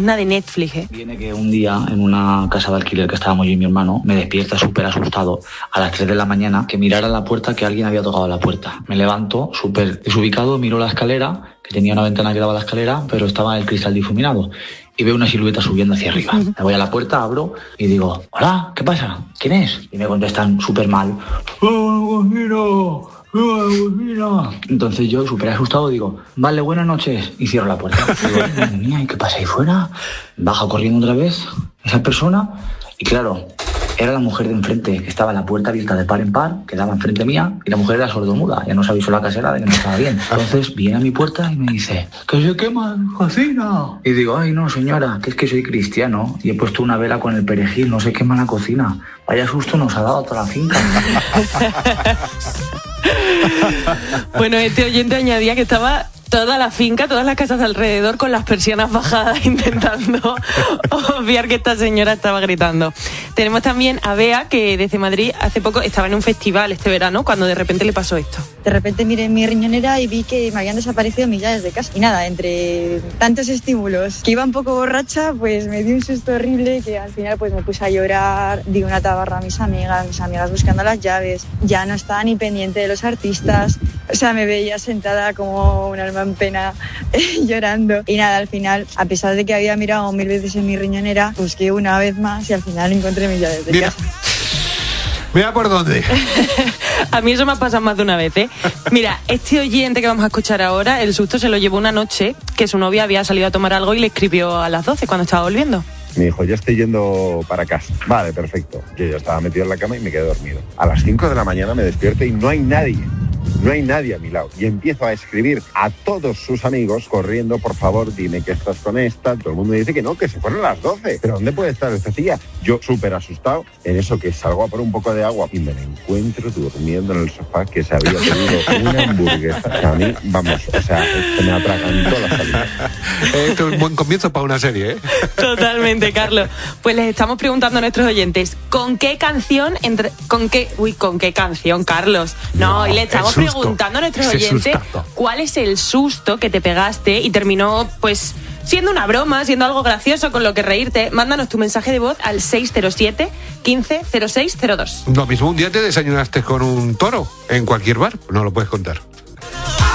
columna de Netflix, ¿eh? Viene que un día en una casa de alquiler que estábamos yo y mi hermano, me despierta súper asustado a las 3 de la mañana que mirara a la puerta que alguien había tocado la puerta. Me levanto súper desubicado, miro la escalera, que tenía una ventana que daba a la escalera, pero estaba el cristal difuminado. Y veo una silueta subiendo hacia arriba. Me voy a la puerta, abro y digo, hola, ¿qué pasa? ¿Quién es? Y me contestan súper mal. Entonces yo, súper asustado, digo, vale, buenas noches. Y cierro la puerta. Y digo, madre mía, ¿y qué pasa ahí fuera? Bajo corriendo otra vez esa persona. Y claro, era la mujer de enfrente, que estaba en la puerta abierta de par en par, que daba enfrente mía, y la mujer era sordomuda, ya nos avisó la casera de que no estaba bien. Entonces viene a mi puerta y me dice, ¡que se quema la cocina! Y digo, ay no señora, que es que soy cristiano, y he puesto una vela con el perejil, no se quema la cocina. Vaya susto nos ha dado toda la finca. Bueno, este oyente añadía que estaba toda la finca, todas las casas alrededor con las persianas bajadas intentando obviar que esta señora estaba gritando. Tenemos también a Bea, que desde Madrid hace poco estaba en un festival este verano cuando de repente le pasó esto. De repente miré en mi riñonera y vi que me habían desaparecido mis llaves de casa. Y nada, entre tantos estímulos que iba un poco borracha, pues me dio un susto horrible que al final pues me puse a llorar, di una tabarra a mis amigas buscando las llaves. Ya no estaba ni pendiente de los artistas, o sea, me veía sentada como un alma en pena llorando. Y nada, al final, a pesar de que había mirado 1000 veces en mi riñonera, busqué una vez más y al final encontré mis llaves de casa. Mira por dónde. A mí eso me ha pasado más de una vez, ¿eh? Mira, este oyente que vamos a escuchar ahora, el susto se lo llevó una noche que su novia había salido a tomar algo y le escribió a las 12 cuando estaba volviendo. Me dijo, ya estoy yendo para casa. Vale, perfecto. Yo ya estaba metido en la cama y me quedé dormido. A las 5 de la mañana me despierto y no hay nadie. No hay nadie a mi lado. Y empiezo a escribir a todos sus amigos corriendo, por favor, dime que estás con esta. Todo el mundo me dice que no, que se fueron a las 12. ¿Pero dónde puede estar esta tía? Yo súper asustado. En eso que salgo a por un poco de agua y me la encuentro durmiendo en el sofá que se había pedido una hamburguesa. A mí, vamos, o sea, se me atragantó la salida. Esto es un buen comienzo para una serie, ¿eh? Totalmente, Carlos. Pues les estamos preguntando a nuestros oyentes, ¿con qué canción, ¿con qué canción, Carlos? No, y le estamos preguntando a nuestros oyentes cuál es el susto que te pegaste y terminó, pues, siendo una broma, siendo algo gracioso con lo que reírte. Mándanos tu mensaje de voz al 607 15 06 02. Lo mismo un día te desayunaste con un toro en cualquier bar, no lo puedes contar.